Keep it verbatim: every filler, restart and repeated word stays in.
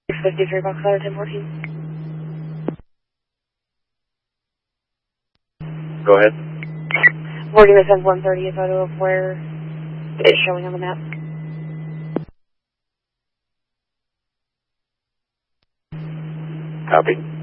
fifty-three Box Ladder ten fourteen. Go ahead. Boarding the ten one thirty, a photo of where it's showing on the map. Copy.